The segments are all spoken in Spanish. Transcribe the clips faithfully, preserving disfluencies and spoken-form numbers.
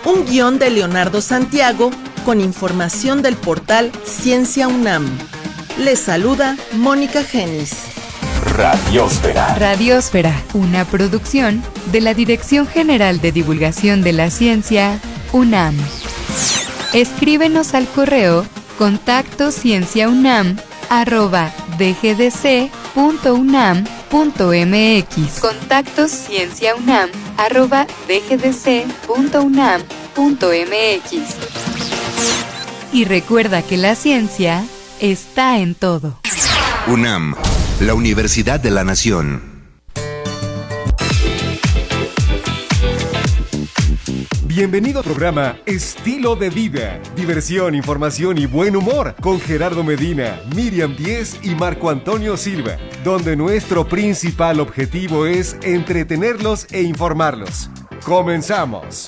Un guión de Leonardo Santiago con información del portal Ciencia UNAM. Les saluda Mónica Genis. Radiósfera. Radiósfera, una producción de la Dirección General de Divulgación de la Ciencia, UNAM. Escríbenos al correo contacto cienciaunam arroba dgdc punto unam punto mx. Contacto cienciaunam arroba dgdc punto unam punto mx. Y recuerda que la ciencia está en todo. UNAM, la Universidad de la Nación. Bienvenido al programa Estilo de Vida, diversión, información y buen humor con Gerardo Medina, Miriam Díez y Marco Antonio Silva, donde nuestro principal objetivo es entretenerlos e informarlos. ¡Comenzamos!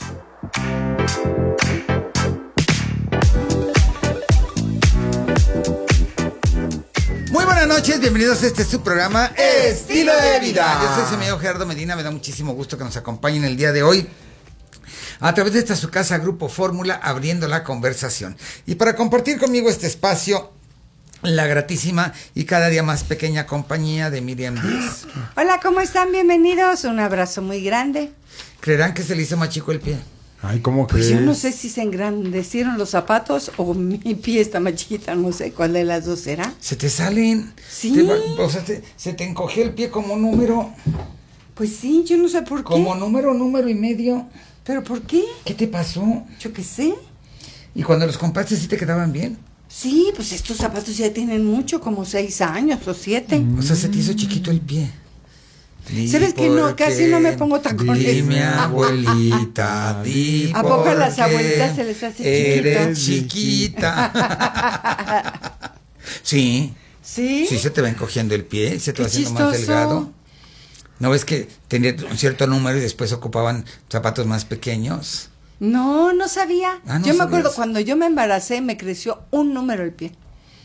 Muy buenas noches, bienvenidos a este su programa Estilo de Vida. Yo soy su amigo Gerardo Medina, me da muchísimo gusto que nos acompañen el día de hoy a través de esta su casa Grupo Fórmula, abriendo la conversación. Y para compartir conmigo este espacio, la gratísima y cada día más pequeña compañía de Miriam Díez. Hola, ¿cómo están? Bienvenidos, un abrazo muy grande. ¿Creerán que se le hizo más chico el pie? Ay, ¿cómo Pues crees? yo no sé si se engrandecieron los zapatos o mi pie está más chiquita, no sé cuál de las dos será. Se te salen. Sí. Te va- o sea, te- se te encogió el pie como número, Pues sí, yo no sé por qué. como número, número y medio. ¿Pero por qué? ¿Qué te pasó? Yo qué sé. ¿Y cuando los compraste sí te quedaban bien? Sí, pues estos zapatos ya tienen mucho, como seis años o siete. O sea, se te hizo chiquito el pie. Di ¿Sabes qué? No, por casi qué, no me pongo tacones. Di mi abuelita, di ¿A poco a por las qué abuelitas se les hace eres chiquita. Sí, ¿Sí? sí se te va encogiendo el pie, se te Qué va haciendo más chistoso. delgado. ¿No ves que tenía un cierto número y después ocupaban zapatos más pequeños? No, no sabía. Ah, ¿no yo me acuerdo, sabías? cuando yo me embaracé, me creció un número el pie.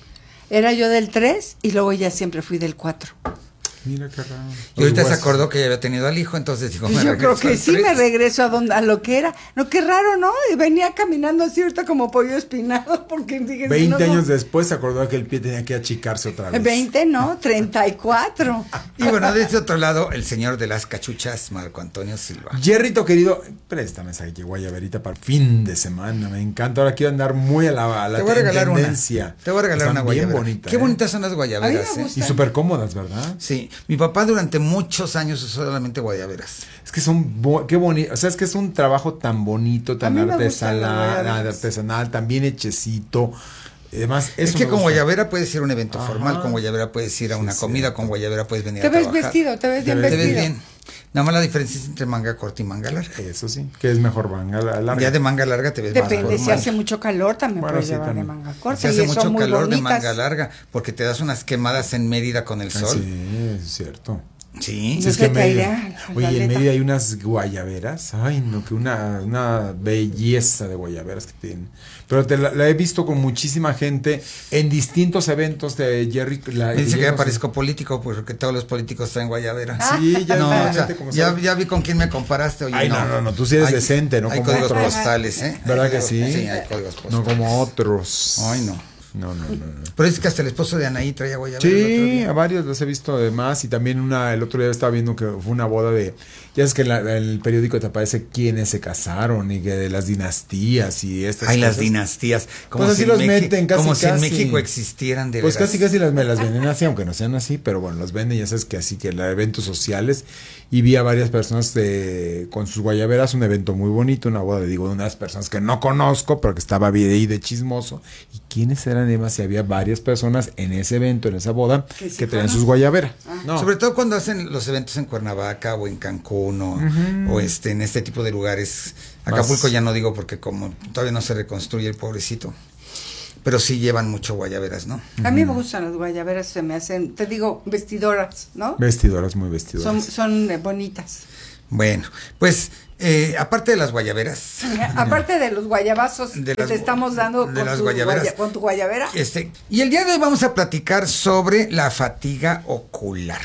Era yo del tres y luego ya siempre fui del cuatro. Mira qué raro. Y ahorita Los se huesos. acordó que ya había tenido al hijo, entonces dijo, me Pues yo creo regreso que al sí tres. me regreso a donde a lo que era. No, qué raro, ¿no? Y venía caminando así ahorita como pollo espinado, porque dije, Veinte si no, años no. después se acordó que el pie tenía que achicarse otra vez. Veinte, no, treinta y cuatro. Y bueno, de este otro lado, el señor de las cachuchas, Marco Antonio Silva. Jerrito querido, préstame esa guayaberita para fin de semana, me encanta. Ahora quiero andar muy a la, a la Te voy a regalar una. tendencia. Te voy a regalar Están una bien guayabera. bonitas, Qué ¿eh? bonitas son las A mí guayaberas, me ¿eh? gusta. Y súper cómodas, ¿verdad? Sí, mi papá durante muchos años usó solamente guayaberas. Es que son, bo- qué bonito, o sea, es que es un trabajo tan bonito, tan A mí me gustan las artesanal, guayaberas. artesanal, tan bien hechecito. Además, Es eso que me con gusta. guayabera puedes ir a un evento Ajá. formal, con guayabera puedes ir a una Sí, comida, cierto. con guayabera puedes venir Te a ves trabajar. vestido, te ves bien Te ves Te vestido. ves bien. Nada más la diferencia es entre manga corta y manga larga. Eso sí, que es mejor manga larga. Ya de manga larga te ves Depende, más si formal. hace mucho calor también Bueno, puedes sí, llevar de también. manga corta. Se hace y son mucho muy calor de bonitas. manga larga, porque te das unas quemadas en Mérida con el Ah, sol. sí, es cierto. Sí. No Sí, es se que en te Mérida, irá la oye, en aleta. Mérida hay unas guayaberas, ay no, que una, una belleza de guayaberas que tienen, pero te la, la he visto con muchísima gente en distintos eventos de Jerry. La, Me dice que yo ya no sé- parezco político, porque todos los políticos traen guayabera. Sí, ya, no, ya, o sea, ya, como ya, sabe. ya vi con quién me comparaste. Oye, Ay, no, no, no, tú sí eres Hay- decente, no Hay como códigos otros. postales, ¿eh? ¿Verdad Hay que códigos- sí? Sí, hay códigos postales. No como otros. Ay, no. No, no, no, no. Pero es que hasta el esposo de Anaí traía guayabera el otro Sí, día. a varios los he visto además y también una el otro día estaba viendo que fue una boda de, ya es que en la- el periódico te aparece quiénes se casaron y que de las dinastías y estas Ay, las cosas. dinastías. Como Pues así si en los Meji- meten casi, Como si en casi. México existieran de Pues veras. casi casi las, me las venden así, aunque no sean así, pero bueno, los venden, ya sabes que así que los eventos sociales y vi a varias personas de, con sus guayaberas, un evento muy bonito, una boda, digo, de unas personas que no conozco, pero que estaba ahí de chismoso. ¿Y quiénes eran además? Si había varias personas en ese evento, en esa boda, Que sí que traían conozco. sus guayaberas. No. Sobre todo cuando hacen los eventos en Cuernavaca o en Cancún o, o este en este tipo de lugares. Acapulco Más- ya no digo porque como todavía no se reconstruye el pobrecito. Pero sí llevan mucho guayaberas, ¿no? A mí me gustan las guayaberas, se me hacen, te digo, vestidoras, ¿no? Vestidoras, muy vestidoras. Son, son eh, bonitas. Bueno, pues eh, aparte de las guayaberas, Aparte de los guayabazos De que las te gu- estamos dando de con, las tu guayaberas. guaya- con tu guayabera. este, y el día de hoy vamos a platicar sobre la fatiga ocular.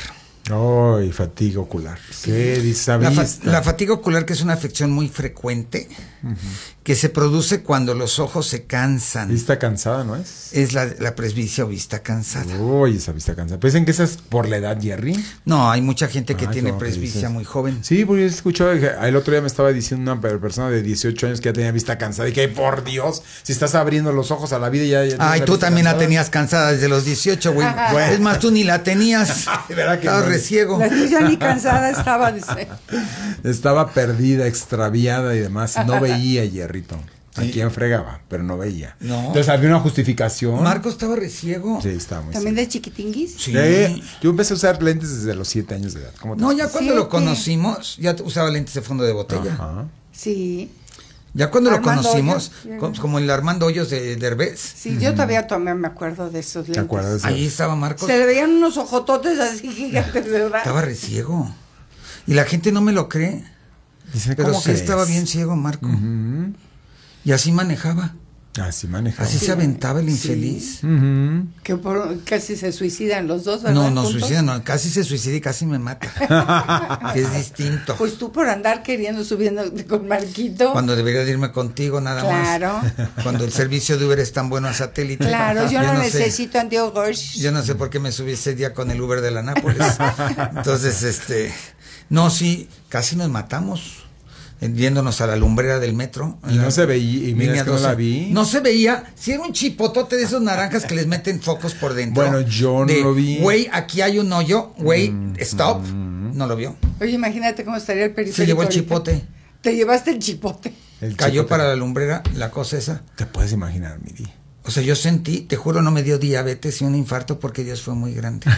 Ay, fatiga ocular. ¿Qué dice la La, fa- vista? la fatiga ocular, que es una afección muy frecuente, uh-huh. que se produce cuando los ojos se cansan. Vista cansada, ¿no es? Es la, la presbicia o vista cansada. Uy, esa vista cansada. ¿Piensan que esa es por la edad, Jerry? No, hay mucha gente que Ah, tiene ¿cómo que presbicia dices? muy joven. Sí, porque yo escuchaba, el otro día me estaba diciendo una per- persona de dieciocho años que ya tenía vista cansada y que, ay, por Dios, si estás abriendo los ojos a la vida ya... ya Ay, tienes tú vista también cansada. la tenías cansada desde los dieciocho, güey. Bueno. Es más, tú ni la tenías. ¿Verdad que Estabas no? reciego. La tuya ni cansada estaba, dice. Estaba perdida, extraviada y demás. Y no veía, Jerrito. ¿A Sí. quién fregaba? Pero no veía. No. Entonces había una justificación. Marco estaba reciego. Sí, estaba muy ¿También ciego. de chiquitinguis? Sí. Sí, yo empecé a usar lentes desde los siete años de edad. ¿Cómo te No, ya haces? cuando lo Siete. conocimos, ya usaba lentes de fondo de botella. Ajá. Sí. Ya cuando lo Armando conocimos, Hoyos. co- como el Armando Hoyos de Derbez, Sí, yo todavía tomé, me acuerdo de esos lentes. acuerdas? ahí estaba Marcos. Se le veían unos ojototes así gigantes, ¿verdad? Estaba reciego. Y la gente no me lo cree. Dice, Pero ¿cómo sí crees? estaba bien ciego, Marco. Ujú. Y así manejaba. Así manejaba. Así se aventaba el infeliz. Ujú. Que por- casi se suicidan los dos, ¿verdad? No, no, Juntos. suicida, no. Casi se suicida y casi me mata. Que es distinto. Pues tú por andar queriendo subiendo con Marquito. Cuando debería de irme contigo nada Claro. más. Cuando el servicio de Uber es tan bueno a satélite. Claro, yo, no, sé. necesito anteojos. Yo no sé por qué me subí ese día con el Uber de la Nápoles. Entonces, este... No, sí, casi nos matamos. eh, Viéndonos a la lumbrera del metro. Y no se veía, y mira, Línea es que no doce. la vi. No se veía. Si era un chipotote de esos naranjas que les meten focos por dentro. Bueno, yo no De, lo vi. Güey, aquí hay un hoyo. Güey, stop. No lo vio. Oye, imagínate cómo estaría el periférico. Se llevó el ahorita. chipote. Te llevaste el chipote. El Cayó chico para te- la lumbrera, la cosa esa. Te puedes imaginar, mi día. O sea, yo sentí, te juro, no me dio diabetes y un infarto porque Dios fue muy grande.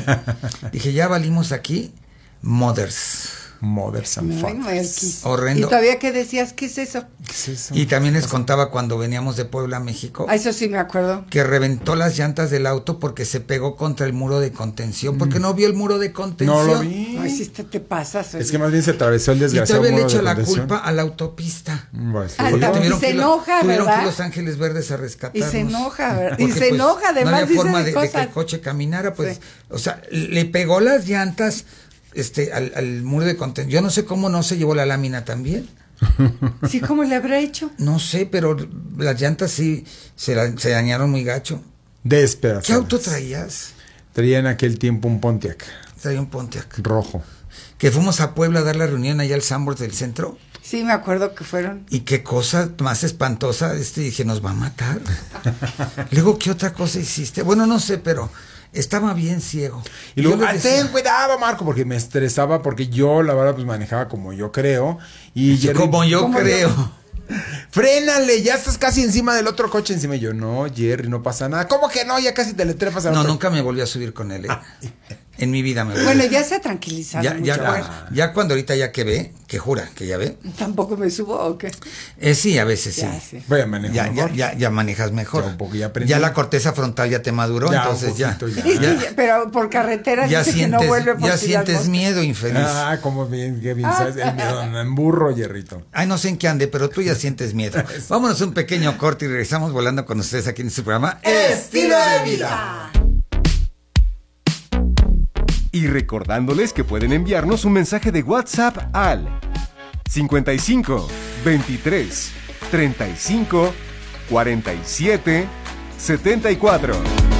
Dije, ya valimos aquí. Mothers. Mothers and Ay, fathers. Marquis. Horrendo. Y todavía que decías, ¿qué es eso? ¿Qué es eso? Y también les contaba cuando veníamos de Puebla a México Ah, eso sí me acuerdo. que reventó las llantas del auto porque se pegó contra el muro de contención, porque no vio el muro de contención. No lo vi. Ay, si te, te pasas. Es que más bien se atravesó el Y desgraciado todavía le muro de echa la contención. culpa a la autopista. Bueno, sí. Ah, Porque no, tuvieron y se que ir- enoja, tuvieron que ¿verdad? ir Los Ángeles Verdes a rescatarnos. Y se enoja, ¿verdad? Y Porque, se enoja, además, no había dice forma de de, de que cosas. el coche caminara, pues, Sí. o sea, le pegó las llantas este al, al muro de contención. Yo no sé cómo no se llevó la lámina también. Sí, ¿cómo le habrá hecho? No sé, pero las llantas sí se, la- se dañaron muy gacho. Desesperanzadas. ¿Qué auto traías? Traía en aquel tiempo un Pontiac Traía un Pontiac. rojo. Que fuimos a Puebla a dar la reunión allá al Sanborns del centro. Sí, me acuerdo que fueron. Y qué cosa más espantosa. Este dije, nos va a matar. Luego, ¿qué otra cosa hiciste? Bueno, no sé, pero estaba bien ciego. Y luego, Yo ah, les decía, ten cuidado, Marco, porque me estresaba, porque yo, la verdad, pues manejaba como yo creo. Y Jerry, como yo ¿Cómo creo. frénale, ya estás casi encima del otro coche encima. Y yo, no, Jerry, no pasa nada. ¿Cómo que no? Ya casi te le trepas a No, otro. nunca me volví a subir con él. ¿eh? En mi vida me volví. Bueno, ya se ha tranquilizado ya, mucho. ya, Bueno, ya cuando ahorita ya que ve, que jura que ya ve. ¿tampoco me subo o qué? Eh, sí, a veces sí. Ya, sí. Voy a manejar Ya, ya, mejor. ya, ya manejas mejor. Ya un poco, ya aprendí. Ya la corteza frontal ya te maduró, Ya, entonces un ya. poquito, ya. Es que ya- pero por carretera Ya dice sientes, que no vuelve por ya si las sientes moscas. miedo, infeliz. Ah, como bien, qué bien sabes. El miedo en burro, Jerrito. Ay, no sé en qué ande, pero tú ya sientes miedo. Vámonos a un pequeño corte y regresamos volando con ustedes aquí en este programa. Estilo de vida. Y recordándoles que pueden enviarnos un mensaje de WhatsApp al cincuenta y cinco, veintitrés, treinta y cinco, cuarenta y siete, setenta y cuatro.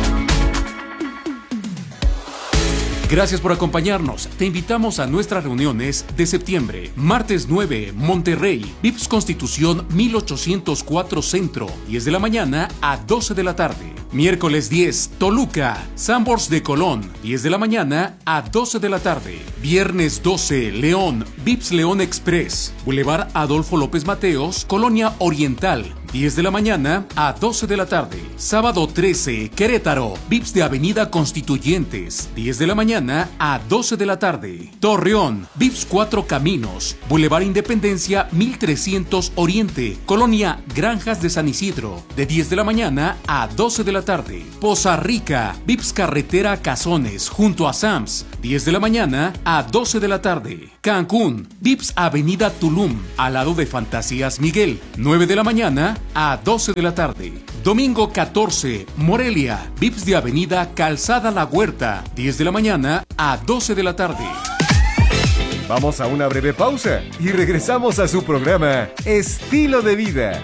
Gracias por acompañarnos. Te invitamos a nuestras reuniones de septiembre. Martes nueve, Monterrey, Vips Constitución mil ochocientos cuatro Centro, diez de la mañana a doce de la tarde. Miércoles diez, Toluca, Sanborns de Colón, diez de la mañana a doce de la tarde. Viernes doce, León, Vips León Express, Boulevard Adolfo López Mateos, Colonia Oriental, diez de la mañana a doce de la tarde. Sábado trece, Querétaro, Vips de Avenida Constituyentes, diez de la mañana a doce de la tarde. Torreón, Vips Cuatro Caminos, Boulevard Independencia mil trescientos Oriente, Colonia Granjas de San Isidro, de diez de la mañana a doce de la tarde. Poza Rica, Vips Carretera Cazones, junto a Sams, diez de la mañana a doce de la tarde. Cancún, Vips Avenida Tulum, al lado de Fantasías Miguel, nueve de la mañana a doce de la tarde. Domingo catorce, Morelia, V I P S de Avenida Calzada La Huerta, diez de la mañana a doce de la tarde. Vamos a una breve pausa y regresamos a su programa Estilo de Vida.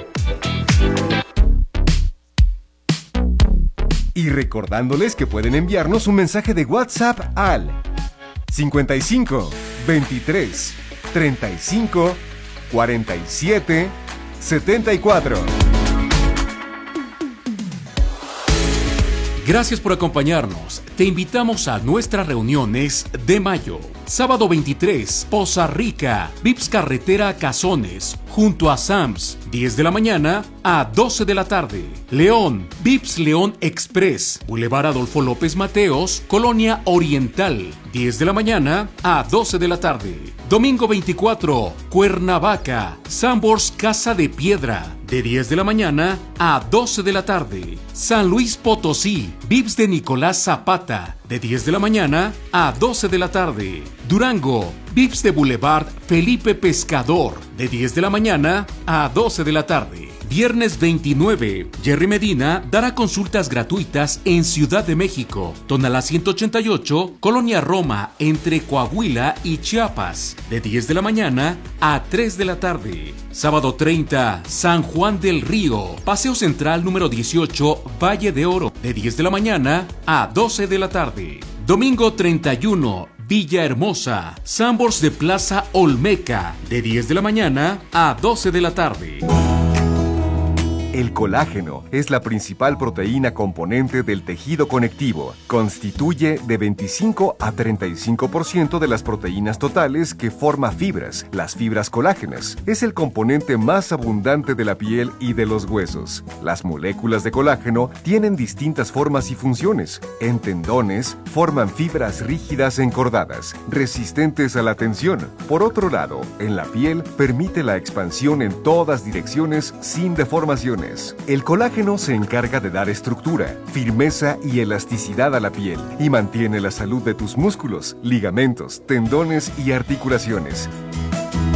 Y recordándoles que pueden enviarnos un mensaje de WhatsApp al cincuenta y cinco, veintitrés, treinta y cinco, cuarenta y siete, setenta y cuatro. Gracias por acompañarnos. Te invitamos a nuestras reuniones de mayo. Sábado veintitrés, Poza Rica, V I P S Carretera Cazones, junto a Sams, diez de la mañana a doce de la tarde. León, V I P S León Express, Boulevard Adolfo López Mateos, Colonia Oriental, diez de la mañana a doce de la tarde. Domingo veinticuatro, Cuernavaca, Sambors Casa de Piedra, de diez de la mañana a doce de la tarde. San Luis Potosí, V I P S de Nicolás Zapata, de diez de la mañana a doce de la tarde. Durango, V I P S de Boulevard Felipe Pescador, de diez de la mañana a doce de la tarde. Viernes veintinueve, Jerry Medina dará consultas gratuitas en Ciudad de México, Tonalá ciento ochenta y ocho, Colonia Roma, entre Coahuila y Chiapas, de diez de la mañana a tres de la tarde. Sábado treinta, San Juan del Río, Paseo Central número dieciocho, Valle de Oro, de diez de la mañana a doce de la tarde. Domingo treinta y uno, Villahermosa, Sambors de Plaza Olmeca, de diez de la mañana a doce de la tarde. El colágeno es la principal proteína componente del tejido conectivo. Constituye de veinticinco a treinta y cinco por ciento de las proteínas totales que forma fibras, las fibras colágenas. Es el componente más abundante de la piel y de los huesos. Las moléculas de colágeno tienen distintas formas y funciones. En tendones, forman fibras rígidas encordadas, resistentes a la tensión. Por otro lado, en la piel, permite la expansión en todas direcciones sin deformaciones. El colágeno se encarga de dar estructura, firmeza y elasticidad a la piel y mantiene la salud de tus músculos, ligamentos, tendones y articulaciones.